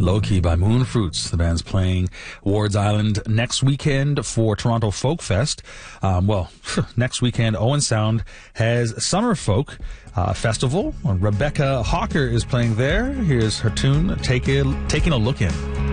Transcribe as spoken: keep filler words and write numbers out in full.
Low Key by Moonfruits. The band's playing Wards Island next weekend for Toronto Folk Fest. Um, well, next weekend, Owen Sound has Summer Folk uh, Festival. Rebecca Hawker is playing there. Here's her tune, Take a, Taking a Look In.